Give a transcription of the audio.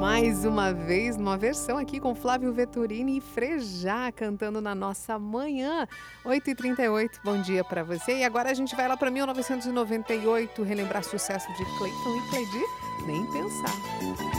Mais uma vez, numa versão aqui com Flávio Vetturini e Frejá cantando na nossa manhã, 8h38. Bom dia pra você. E agora a gente vai lá pra 1998 relembrar sucesso de Cleiton e Cledir, Nem Pensar.